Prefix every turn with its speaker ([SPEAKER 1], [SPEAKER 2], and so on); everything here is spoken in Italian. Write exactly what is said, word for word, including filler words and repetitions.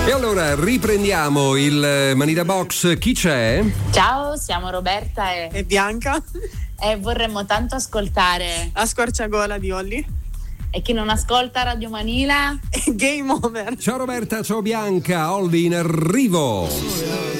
[SPEAKER 1] E allora riprendiamo il Manida Box. Chi c'è?
[SPEAKER 2] Ciao, siamo Roberta e,
[SPEAKER 3] e Bianca
[SPEAKER 2] e vorremmo tanto ascoltare
[SPEAKER 3] La squarciagola di Olly.
[SPEAKER 2] E chi non ascolta Radio Manila
[SPEAKER 3] Game over.
[SPEAKER 1] Ciao Roberta, ciao Bianca, Olly in arrivo.